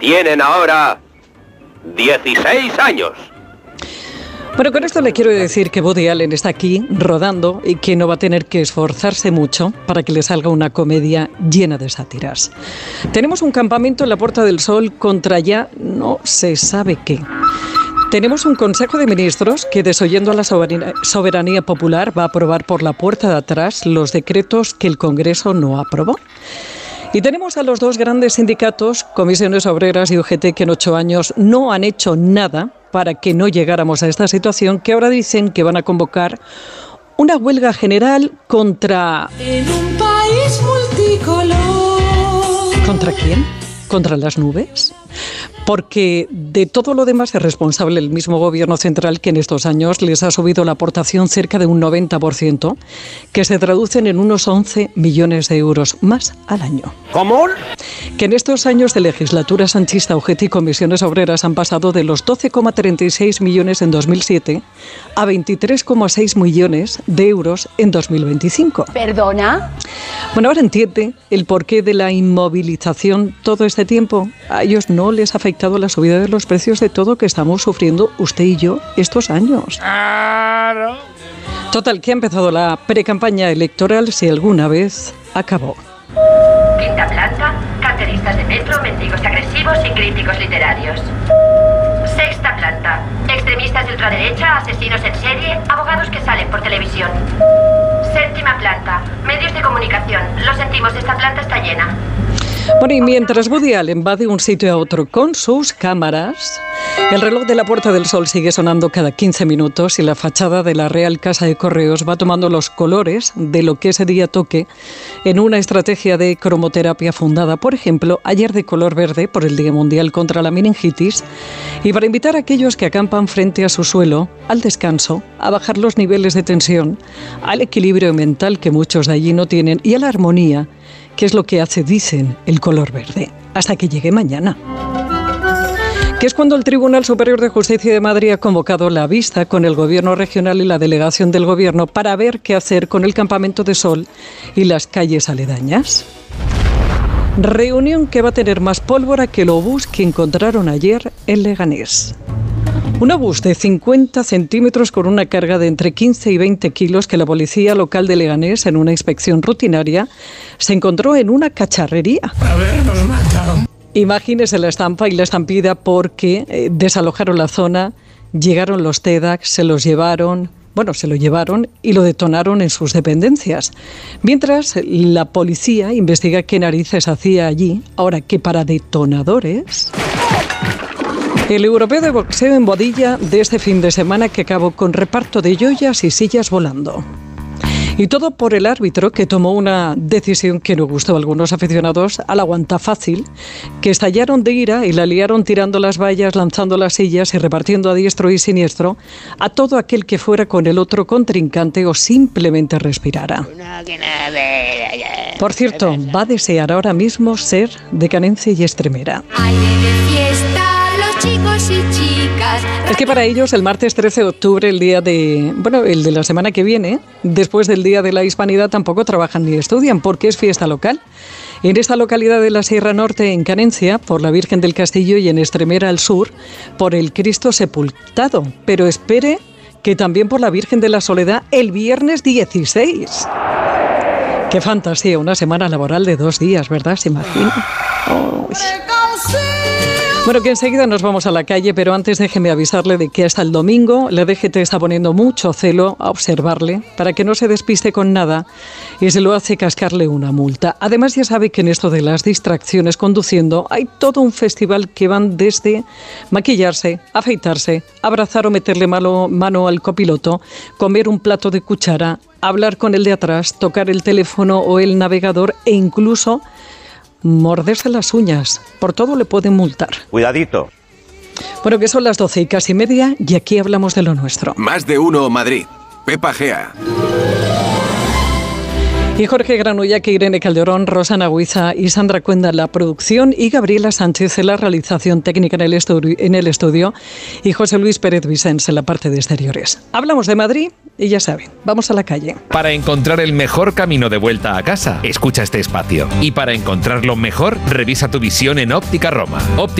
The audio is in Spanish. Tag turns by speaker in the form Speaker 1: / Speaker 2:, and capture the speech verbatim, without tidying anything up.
Speaker 1: tienen ahora dieciséis años.
Speaker 2: Bueno, con esto le quiero decir que Woody Allen está aquí rodando y que no va a tener que esforzarse mucho para que le salga una comedia llena de sátiras. Tenemos un campamento en la Puerta del Sol contra ya no se sabe qué. Tenemos un Consejo de Ministros que, desoyendo a la soberanía, soberanía popular, va a aprobar por la puerta de atrás los decretos que el Congreso no aprobó. Y tenemos a los dos grandes sindicatos, Comisiones Obreras y U G T, que en ocho años no han hecho nada para que no llegáramos a esta situación, que ahora dicen que van a convocar una huelga general contra...
Speaker 3: En un país multicolor.
Speaker 2: ¿Contra quién? ¿Contra las nubes? Porque de todo lo demás es responsable el mismo gobierno central, que en estos años les ha subido la aportación cerca de un noventa por ciento, que se traducen en unos once millones de euros más al año.
Speaker 1: ¿Cómo?
Speaker 2: Que en estos años de legislatura sanchista, U G T y Comisiones Obreras han pasado de los doce coma treinta y seis millones en dos mil siete a veintitrés coma seis millones de euros en dos mil veinticinco.
Speaker 4: ¿Perdona?
Speaker 2: Bueno, ahora entiende el porqué de la inmovilización todo este tiempo. A ellos no les ha afectado la subida de los precios de todo que estamos sufriendo usted y yo estos años.
Speaker 5: Claro.
Speaker 2: Total, que ha empezado la precampaña electoral, si alguna vez acabó.
Speaker 6: Quinta planta, carteristas de metro, mendigos agresivos y críticos literarios. Sexta planta, extremistas de ultraderecha, asesinos en serie, abogados que salen por televisión. Séptima planta, medios de comunicación. Lo sentimos, esta planta está llena.
Speaker 2: Bueno, y mientras Woody Allen va de un sitio a otro con sus cámaras, el reloj de la Puerta del Sol sigue sonando cada quince minutos y la fachada de la Real Casa de Correos va tomando los colores de lo que ese día toque en una estrategia de cromoterapia fundada, por ejemplo, ayer de color verde por el Día Mundial contra la Meningitis, y para invitar a aquellos que acampan frente a su suelo al descanso, a bajar los niveles de tensión, al equilibrio mental que muchos de allí no tienen y a la armonía, que es lo que hace, dicen, el color verde, hasta que llegue mañana. Que es cuando el Tribunal Superior de Justicia de Madrid ha convocado la vista con el Gobierno regional y la delegación del Gobierno para ver qué hacer con el campamento de sol y las calles aledañas. Reunión que va a tener más pólvora que el obús que encontraron ayer en Leganés. Un obús de cincuenta centímetros con una carga de entre quince y veinte kilos que la policía local de Leganés, en una inspección rutinaria, se encontró en una cacharrería.
Speaker 5: Habernos matado.
Speaker 2: Imagínese la estampa y la estampida porque eh, desalojaron la zona, llegaron los TEDx, se los llevaron, bueno, se lo llevaron y lo detonaron en sus dependencias. Mientras la policía investiga qué narices hacía allí, ahora que para detonadores... El europeo de boxeo en Boadilla de este fin de semana que acabó con reparto de joyas y sillas volando. Y todo por el árbitro que tomó una decisión que no gustó a algunos aficionados al aguanta fácil, que estallaron de ira y la liaron tirando las vallas, lanzando las sillas y repartiendo a diestro y siniestro a todo aquel que fuera con el otro contrincante o simplemente respirara. Por cierto, va a desear ahora mismo ser de Canencia y Extremera.
Speaker 3: Chicos y chicas.
Speaker 2: Es que para ellos el martes trece de octubre, el día de, bueno, el de la semana que viene, después del Día de la Hispanidad, tampoco trabajan ni estudian porque es fiesta local. En esta localidad de la Sierra Norte, en Canencia, por la Virgen del Castillo, y en Extremera al sur, por el Cristo Sepultado. Pero espere que también por la Virgen de la Soledad el viernes dieciséis. Qué fantasía, una semana laboral de dos días, ¿verdad? ¿Se imagina? Oh. Bueno, que enseguida nos vamos a la calle, pero antes déjeme avisarle de que hasta el domingo la D G T está poniendo mucho celo a observarle para que no se despiste con nada y se lo hace cascarle una multa. Además, ya sabe que en esto de las distracciones conduciendo hay todo un festival que van desde maquillarse, afeitarse, abrazar o meterle mano, mano al copiloto, comer un plato de cuchara, hablar con el de atrás, tocar el teléfono o el navegador e incluso... morderse las uñas. Por todo le pueden multar.
Speaker 1: Cuidadito.
Speaker 2: Bueno, que son las doce y casi media y aquí hablamos de lo nuestro.
Speaker 7: Más de uno Madrid. Pepa Gea.
Speaker 2: Y Jorge Granullac, Irene Calderón, Rosana Huiza y Sandra Cuenda en la producción y Gabriela Sánchez en la realización técnica en el, estudio, en el estudio y José Luis Pérez Vicens en la parte de exteriores. Hablamos de Madrid y ya saben, vamos a la calle.
Speaker 8: Para encontrar el mejor camino de vuelta a casa, escucha este espacio. Y para encontrarlo mejor, revisa tu visión en Óptica Roma. Óptica